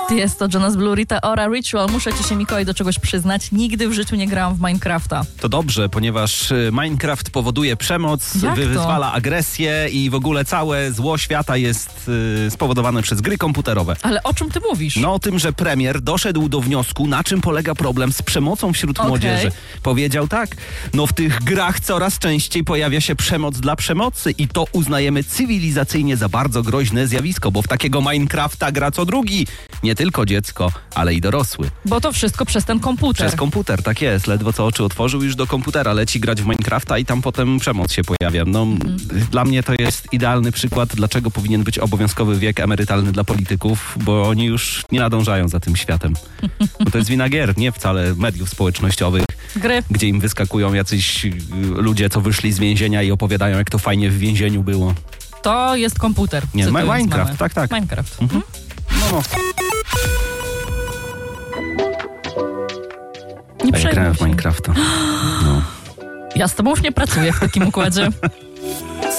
Jest to Jonas Blue, Rita Ora, Ritual. Muszę ci się, Mikołaj, do czegoś przyznać. Nigdy w życiu nie grałam w Minecrafta. To dobrze, ponieważ Minecraft powoduje przemoc, wyzwala agresję i w ogóle całe zło świata jest spowodowane przez gry komputerowe. Ale o czym ty mówisz? No o tym, że premier doszedł do wniosku, na czym polega problem z przemocą wśród młodzieży. Powiedział tak, no w tych grach coraz częściej pojawia się przemoc dla przemocy i to uznajemy cywilizacyjnie za bardzo groźne zjawisko, bo w takiego Minecrafta gra co drugi. Nie tylko dziecko, ale i dorosły. Bo to wszystko przez ten komputer. Przez komputer, tak jest. Ledwo co oczy otworzył, już do komputera leci grać w Minecrafta i tam potem przemoc się pojawia. No, Dla mnie to jest idealny przykład, dlaczego powinien być obowiązkowy wiek emerytalny dla polityków, bo oni już nie nadążają za tym światem. Bo to jest wina gier, nie wcale mediów społecznościowych, gry, gdzie im wyskakują jacyś ludzie, co wyszli z więzienia i opowiadają, jak to fajnie w więzieniu było. To jest komputer. Nie, Minecraft, tak. Minecraft. No. Nie A ja grałem w się. Minecrafta. No. Ja z tobą już nie pracuję w takim układzie.